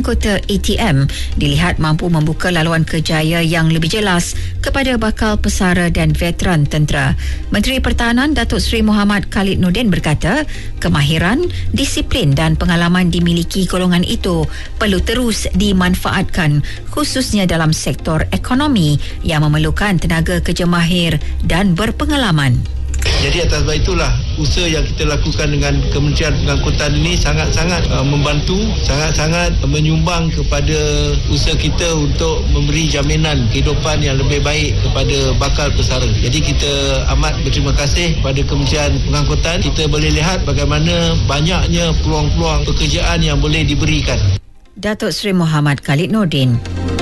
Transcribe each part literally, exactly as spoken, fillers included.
anggota A T M dilihat mampu membuka laluan kerjaya yang lebih jelas kepada bakal pesara dan veteran tentera. Menteri Pertahanan Datuk Seri Mohamad Khalid Nordin berkata, kemahiran, disiplin dan pengalaman dimiliki golongan itu perlu terus dimanfaatkan, khususnya dalam sektor ekonomi yang memerlukan tenaga kerja mahir dan berpengalaman. Jadi atas sebab itulah usaha yang kita lakukan dengan Kementerian Pengangkutan ini sangat-sangat uh, membantu, sangat-sangat menyumbang kepada usaha kita untuk memberi jaminan kehidupan yang lebih baik kepada bakal pesara. Jadi kita amat berterima kasih kepada Kementerian Pengangkutan. Kita boleh lihat bagaimana banyaknya peluang-peluang pekerjaan yang boleh diberikan. Datuk Seri Mohamad Khalid Nordin.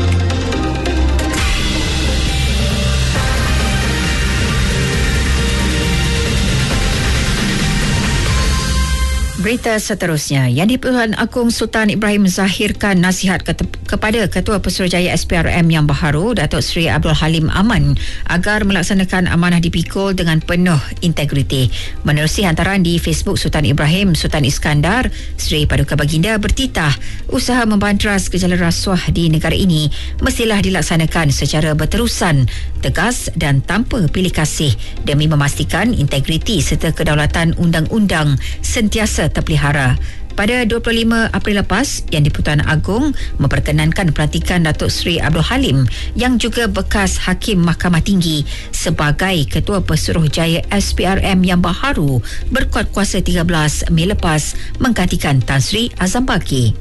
Berita seterusnya, Yang di-Pertuan Agong Sultan Ibrahim zahirkan nasihat ke- kepada Ketua Pesuruhjaya S P R M yang baharu, Datuk Seri Abdul Halim Aman, agar melaksanakan amanah dipikul dengan penuh integriti. Menerusi hantaran di Facebook Sultan Ibrahim, Sultan Iskandar, Seri Paduka Baginda bertitah, usaha membantras gejala rasuah di negara ini mestilah dilaksanakan secara berterusan, tegas dan tanpa pilih kasih demi memastikan integriti serta kedaulatan undang-undang sentiasa terpelihara. Pada dua puluh lima April lepas, Yang di-Pertuan Agong memperkenankan pelantikan Datuk Seri Abdul Halim yang juga bekas Hakim Mahkamah Tinggi sebagai Ketua Pesuruhjaya S P R M yang baharu berkuat kuasa tiga belas Mei lepas menggantikan Tan Sri Azam Baki.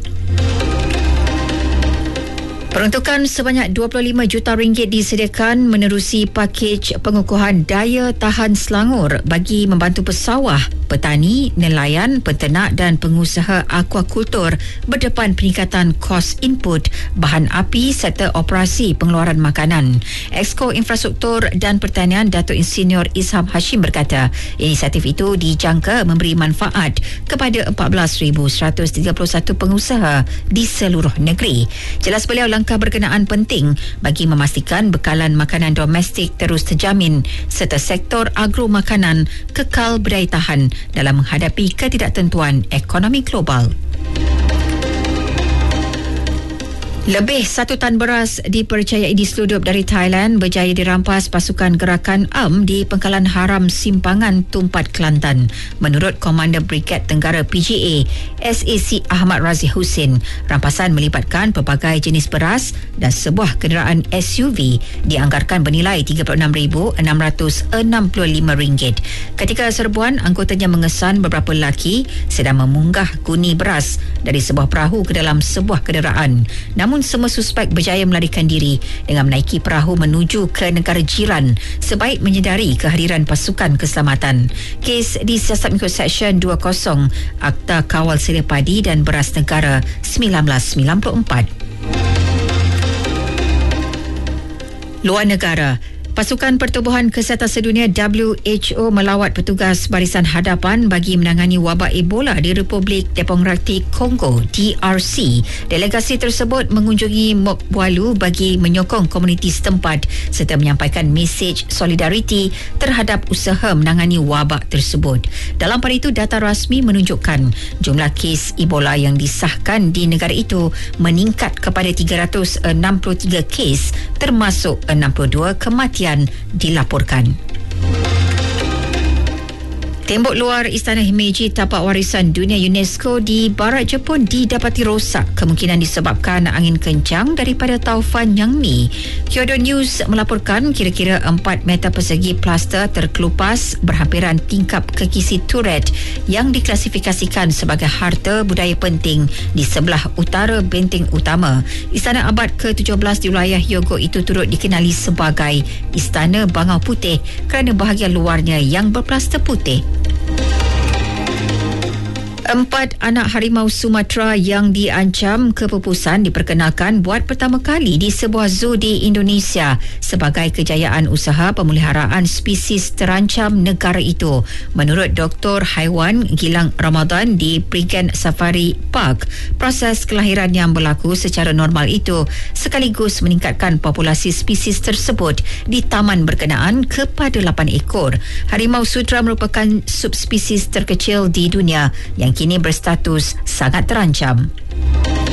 Peruntukan sebanyak dua puluh lima juta ringgit disediakan menerusi pakej pengukuhan daya tahan Selangor bagi membantu pesawah, petani, nelayan, peternak dan pengusaha akuakultur berdepan peningkatan kos input, bahan api serta operasi pengeluaran makanan. Exco Infrastruktur dan Pertanian Datuk Insinyur Isham Hashim berkata, inisiatif itu dijangka memberi manfaat kepada empat belas ribu seratus tiga puluh satu pengusaha di seluruh negeri. Jelas beliau, langkah berkenaan penting bagi memastikan bekalan makanan domestik terus terjamin serta sektor agro makanan kekal berdaya tahan dalam menghadapi ketidaktentuan ekonomi global. Lebih satu tan beras dipercayai diseludup dari Thailand berjaya dirampas pasukan gerakan A M di Pangkalan Haram Simpangan, Tumpat, Kelantan. Menurut Komander Brigad Tenggara P G A S A C Ahmad Razi Husin, rampasan melibatkan pelbagai jenis beras dan sebuah kenderaan S U V dianggarkan bernilai tiga puluh enam ribu enam ratus enam puluh lima ringgit. Ketika serbuan, anggotanya mengesan beberapa lelaki sedang memunggah guni beras dari sebuah perahu ke dalam sebuah kenderaan. Namun semua suspek berjaya melarikan diri dengan menaiki perahu menuju ke negara jiran sebaik menyedari kehadiran pasukan keselamatan. Kes disiasat mengikut Seksyen dua puluh Akta Kawal Selia Padi dan Beras Negara seribu sembilan ratus sembilan puluh empat. Luar negara, Pasukan Pertubuhan Kesihatan Sedunia W H O melawat petugas barisan hadapan bagi menangani wabak Ebola di Republik Demokratik Kongo D R C. Delegasi tersebut mengunjungi Mokwalu bagi menyokong komuniti setempat serta menyampaikan mesej solidariti terhadap usaha menangani wabak tersebut. Dalam pada itu, data rasmi menunjukkan jumlah kes Ebola yang disahkan di negara itu meningkat kepada tiga ratus enam puluh tiga kes, termasuk enam puluh dua kematian dilaporkan. Tembok luar Istana Himeji Tapak Warisan Dunia UNESCO di barat Jepun didapati rosak, kemungkinan disebabkan angin kencang daripada taufan Yangmi. Kyodo News melaporkan kira-kira empat meter persegi plaster terkelupas berhampiran tingkap kekisi turret yang diklasifikasikan sebagai harta budaya penting di sebelah utara benteng utama. Istana abad ke tujuh belas di wilayah Hyogo itu turut dikenali sebagai Istana Bangau Putih kerana bahagian luarnya yang berplaster putih. Empat anak harimau Sumatera yang diancam kepupusan diperkenalkan buat pertama kali di sebuah zoo di Indonesia sebagai kejayaan usaha pemeliharaan spesies terancam negara itu. Menurut Doktor Haiwan Gilang Ramadan di Prigen Safari Park, proses kelahiran yang berlaku secara normal itu sekaligus meningkatkan populasi spesies tersebut di taman berkenaan kepada lapan ekor. Harimau Sumatera merupakan subspesies terkecil di dunia yang kini berstatus sangat terancam.